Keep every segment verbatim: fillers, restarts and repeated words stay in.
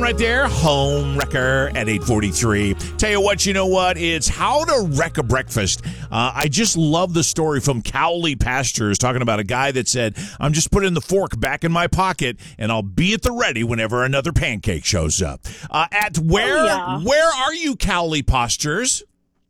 Right there, Home Wrecker at eight forty-three. Tell you what, you know what? It's how to wreck a breakfast. Uh, I just love the story from Cowley Pastures talking about a guy that said, I'm just putting the fork back in my pocket and I'll be at the ready whenever another pancake shows up. Uh, at where, oh, yeah. where are you, Cowley Pastures?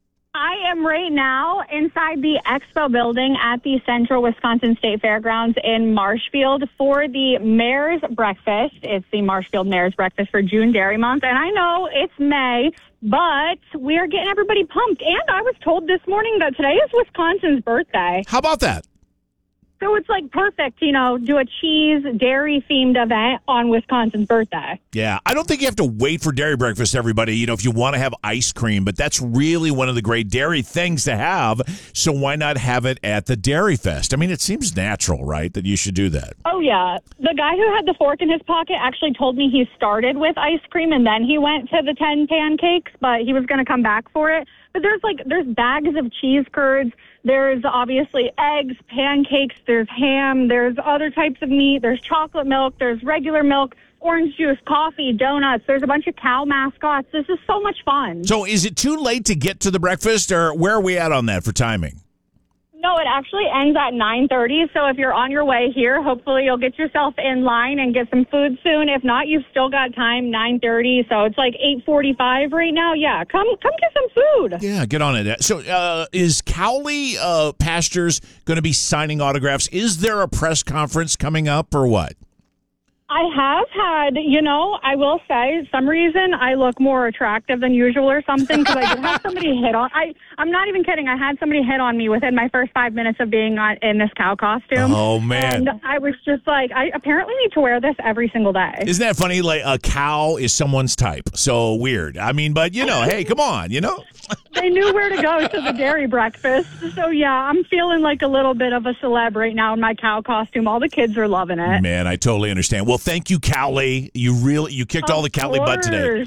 I am right now inside the Expo building at the Central Wisconsin State Fairgrounds in Marshfield for the Mayor's Breakfast. It's the Marshfield Mayor's Breakfast for June Dairy Month. And I know it's May, but we are getting everybody pumped. And I was told this morning that today is Wisconsin's birthday. How about that? So it's like perfect, you know, do a cheese, dairy-themed event on Wisconsin's birthday. Yeah, I don't think you have to wait for dairy breakfast, everybody, you know, if you want to have ice cream, but that's really one of the great dairy things to have, so why not have it at the Dairy Fest? I mean, it seems natural, right, that you should do that. Oh, yeah. The guy who had the fork in his pocket actually told me he started with ice cream and then he went to the ten pancakes, but he was going to come back for it. But there's like, there's bags of cheese curds. There's obviously eggs, pancakes, there's ham, there's other types of meat, there's chocolate milk, there's regular milk, orange juice, coffee, donuts. There's a bunch of cow mascots. This is so much fun. So is it too late to get to the breakfast, or where are we at on that for timing? No, it actually ends at nine thirty, so if you're on your way here, hopefully you'll get yourself in line and get some food soon. If not, you've still got time, nine thirty, so it's like eight forty-five right now. Yeah, come come get some food. Yeah, get on it. So uh, is Cowley uh, Pastures going to be signing autographs? Is there a press conference coming up or what? I have had, you know, I will say, some reason I look more attractive than usual or something, because I did have somebody hit on, I, I'm not even kidding, I had somebody hit on me within my first five minutes of being on, in this cow costume. Oh, man. And I was just like, I apparently need to wear this every single day. Isn't that funny? Like, a cow is someone's type. So weird. I mean, but, you know, hey, come on, you know? They knew where to go to the dairy breakfast. So, yeah, I'm feeling like a little bit of a celeb right now in my cow costume. All the kids are loving it. Man, I totally understand. Well, thank you, Cowley. You really, you kicked Of all the Cowley butt today.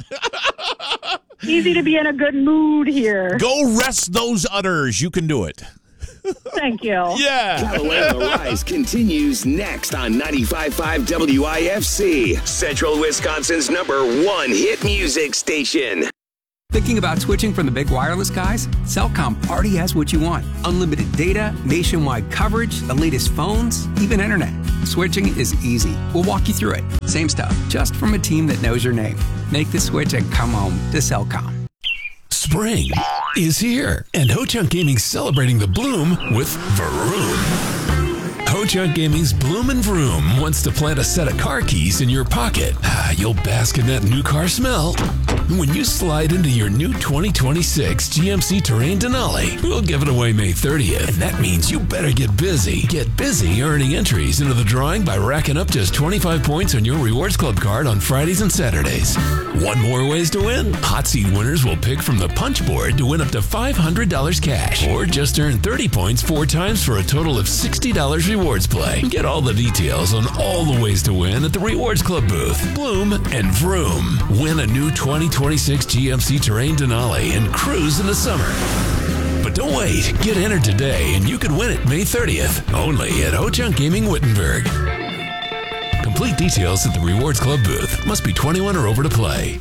Easy to be in a good mood here. Go rest those udders. You can do it. Thank you. Yeah. Callaway on the Rise continues next on ninety-five point five W I F C, Central Wisconsin's number one hit music station. Thinking about switching from the big wireless guys? Cellcom already has what you want. Unlimited data, nationwide coverage, the latest phones, even internet. Switching is easy. We'll walk you through it. Same stuff, just from a team that knows your name. Make the switch and come home to Cellcom. Spring is here, and Ho-Chunk Gaming's celebrating the bloom with Vroom. Ho-Chunk Gaming's Bloom and Vroom wants to plant a set of car keys in your pocket. Ah, you'll bask in that new car smell. When you slide into your new twenty twenty-six G M C Terrain Denali, we'll give it away May thirtieth. And that means you better get busy. Get busy earning entries into the drawing by racking up just twenty-five points on your Rewards Club card on Fridays and Saturdays. Want more ways to win? Hot Seat winners will pick from the punch board to win up to five hundred dollars cash. Or just earn thirty points four times for a total of sixty dollars rewards play. Get all the details on all the ways to win at the Rewards Club booth. Bloom and Vroom. Win a new twenty twenty-six G M C Terrain Denali and cruise in the summer. But don't wait. Get entered today and you could win it May thirtieth. Only at Ho-Chunk Gaming Wittenberg. Complete details at the Rewards Club booth. Must be twenty-one or over to play.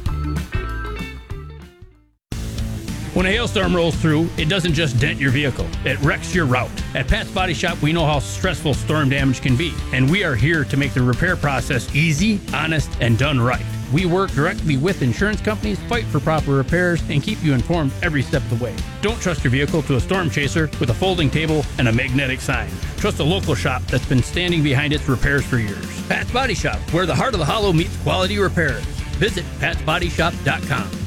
When a hailstorm rolls through, it doesn't just dent your vehicle, it wrecks your route. At Pat's Body Shop, we know how stressful storm damage can be, and we are here to make the repair process easy, honest, and done right. We work directly with insurance companies, fight for proper repairs, and keep you informed every step of the way. Don't trust your vehicle to a storm chaser with a folding table and a magnetic sign. Trust a local shop that's been standing behind its repairs for years. Pat's Body Shop, where the heart of the hollow meets quality repairs. Visit pats body shop dot com.